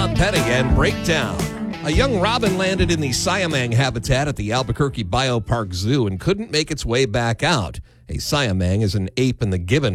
Tom Petty and Breakdown. A young robin landed in the Siamang habitat at the Albuquerque Biopark Zoo and couldn't make its way back out. A Siamang is an ape in the gibbon